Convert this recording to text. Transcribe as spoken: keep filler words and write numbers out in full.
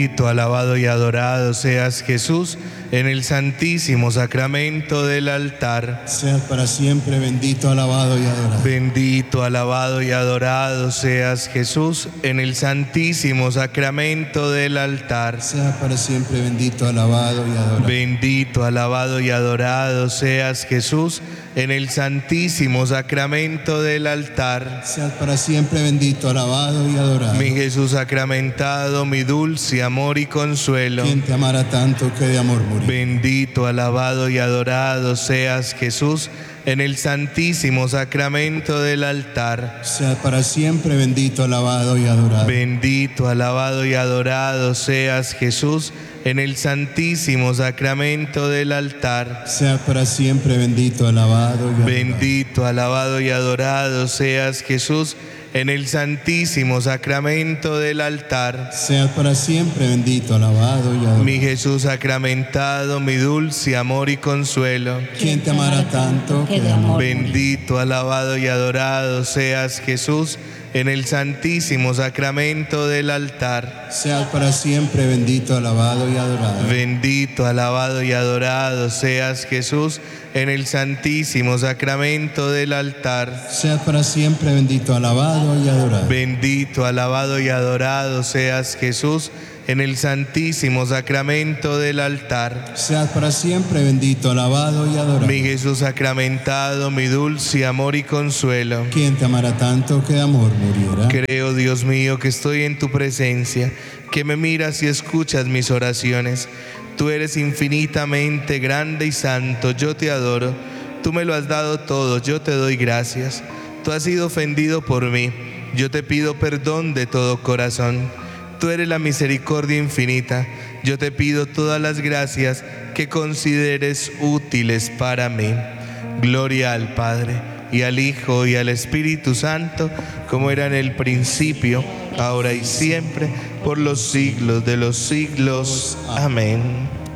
Bendito, alabado y adorado seas, Jesús, en el santísimo sacramento del altar. Seas para siempre bendito, alabado y adorado. Bendito, alabado y adorado seas, Jesús, en el santísimo sacramento del altar. Seas para siempre bendito, alabado y adorado. Bendito, alabado y adorado seas, Jesús, en el santísimo sacramento del altar. Seas para siempre bendito, alabado y adorado. Mi Jesús sacramentado, mi dulce amor y consuelo. Quien te amara tanto que de amor murió. Bendito, alabado y adorado seas, Jesús, en el santísimo sacramento del altar. Seas para siempre bendito, alabado y adorado. Bendito, alabado y adorado seas, Jesús, en el santísimo sacramento del altar. Seas para siempre bendito, alabado y adorado. Bendito, alabado y adorado seas, Jesús, en el santísimo sacramento del altar. Seas para siempre bendito, alabado y adorado. Mi Jesús sacramentado, mi dulce amor y consuelo. Quien te amara tanto que de amor murió. Bendito, alabado y adorado seas, Jesús, en el santísimo sacramento del altar. Seas para siempre bendito, alabado y adorado. Bendito, alabado y adorado seas, Jesús, en el santísimo sacramento del altar. Seas para siempre bendito, alabado y adorado. Bendito, alabado y adorado seas, Jesús, en el santísimo sacramento del altar. Seas para siempre bendito, alabado y adorado. Mi Jesús sacramentado, mi dulce amor y consuelo. Quien te amara tanto que de amor muriera. Creo, Dios mío, que estoy en tu presencia, que me miras y escuchas mis oraciones. Tú eres infinitamente grande y santo, yo te adoro. Tú me lo has dado todo, yo te doy gracias. Tú has sido ofendido por mí, yo te pido perdón de todo corazón. Tú eres la misericordia infinita, yo te pido todas las gracias que consideres útiles para mí. Gloria al Padre, y al Hijo, y al Espíritu Santo, como era en el principio, ahora y siempre, por los siglos de los siglos. Amén.